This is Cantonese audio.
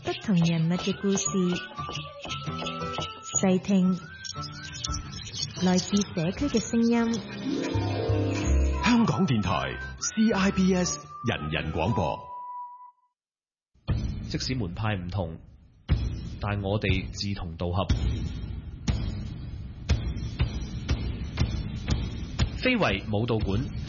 不同人物嘅故事，細聽來自社區嘅聲音。 香港電台 CIBS 人人廣播。 即使門派唔同，但我哋志同道合。非遺舞蹈館